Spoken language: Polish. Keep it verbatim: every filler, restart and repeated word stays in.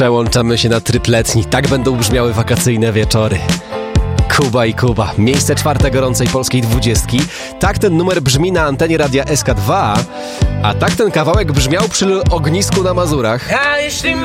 Przełączamy się na tryb letni. Tak będą brzmiały wakacyjne wieczory. Kuba i Kuba. Miejsce czwarte gorącej polskiej dwudziestki. Tak ten numer brzmi na antenie radia S K dwa, a tak ten kawałek brzmiał przy ognisku na Mazurach.